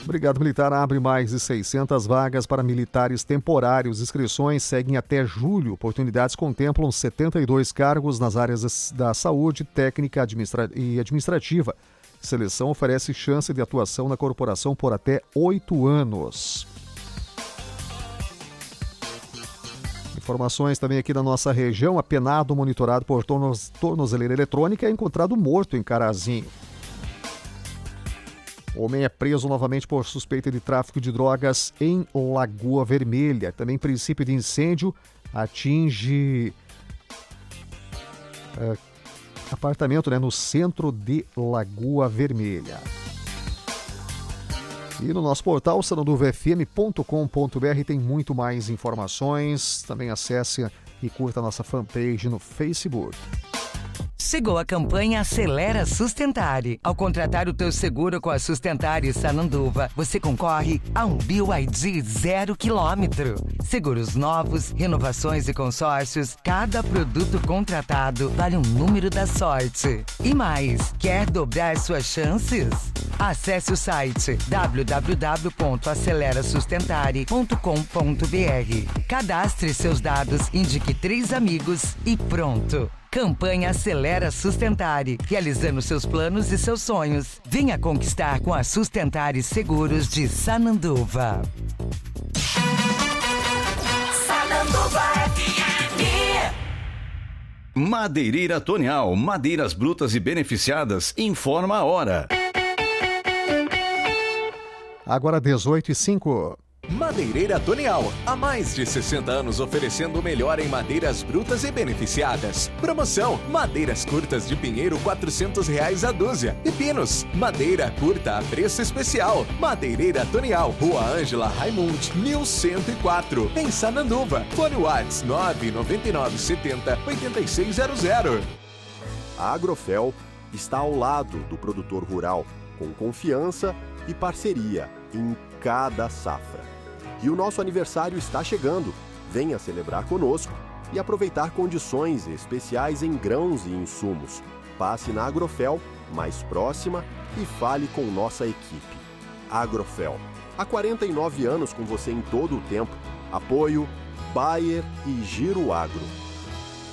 Brigada Militar abre mais de 600 vagas para militares temporários. Inscrições seguem até julho. Oportunidades contemplam 72 cargos nas áreas da saúde, técnica e administrativa. Seleção oferece chance de atuação na corporação por até 8 anos. Informações também aqui da nossa região. Apenado monitorado por tornozeleira eletrônica é encontrado morto em Carazinho. Homem é preso novamente por suspeita de tráfico de drogas em Lagoa Vermelha. Também princípio de incêndio atinge apartamento, no centro de Lagoa Vermelha. E no nosso portal sananduvafm.com.br tem muito mais informações. Também acesse e curta a nossa fanpage no Facebook. Chegou a campanha Acelera Sustentare. Ao contratar o teu seguro com a Sustentare Sananduva, você concorre a um BYD 0 km. Seguros novos, renovações e consórcios, cada produto contratado vale um número da sorte. E mais, quer dobrar suas chances? Acesse o site www.acelerasustentare.com.br. Cadastre seus dados, indique 3 amigos e pronto. Campanha Acelera Sustentare, realizando seus planos e seus sonhos. Venha conquistar com a Sustentare Seguros de Sananduva. Sananduva FM. Madeireira Tonial, madeiras brutas e beneficiadas, informa a hora. Agora 18h05. Madeireira Tonial, há mais de 60 anos oferecendo o melhor em madeiras brutas e beneficiadas. Promoção, madeiras curtas de pinheiro R$400 a dúzia. E pinos, madeira curta a preço especial. Madeireira Tonial, Rua Ângela Raimundi, 1104, em Sananduva. Fone Whats 99970-8600. A Agrofel está ao lado do produtor rural, com confiança e parceria em cada safra. E o nosso aniversário está chegando. Venha celebrar conosco e aproveitar condições especiais em grãos e insumos. Passe na Agrofel, mais próxima, e fale com nossa equipe. Agrofel, há 49 anos com você em todo o tempo. Apoio Bayer e Giro Agro.